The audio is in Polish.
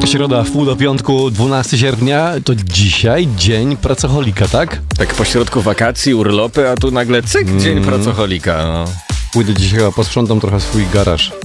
Środa, wpół do piątku, 12 sierpnia, to dzisiaj dzień pracocholika, tak? Tak pośrodku wakacji, urlopy, a tu nagle cyk, dzień pracocholika. No. Pójdę dzisiaj chyba posprzątam trochę swój garaż.